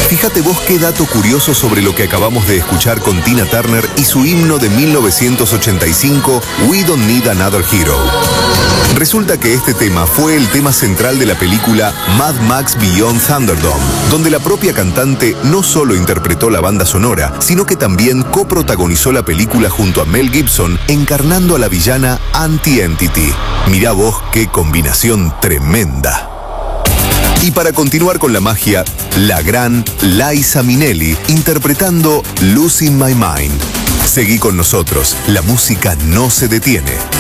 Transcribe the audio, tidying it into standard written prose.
Fíjate vos qué dato curioso sobre lo que acabamos de escuchar con Tina Turner y su himno de 1985, We Don't Need Another Hero. Resulta que este tema fue el tema central de la película Mad Max Beyond Thunderdome, donde la propia cantante no solo interpretó la banda sonora, sino que también coprotagonizó la película junto a Mel Gibson, encarnando a la villana Anti-Entity. Mirá vos qué combinación tremenda. Y para continuar con la magia, la gran Liza Minnelli interpretando Losing My Mind. Seguí con nosotros, la música no se detiene.